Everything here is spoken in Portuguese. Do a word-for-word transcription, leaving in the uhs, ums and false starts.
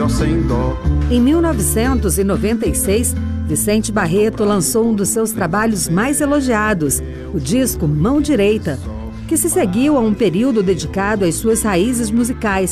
melhor sem dó. Em mil novecentos e noventa e seis, Vicente Barreto lançou um dos seus trabalhos mais elogiados, o disco Mão Direita, que se seguiu a um período dedicado às suas raízes musicais,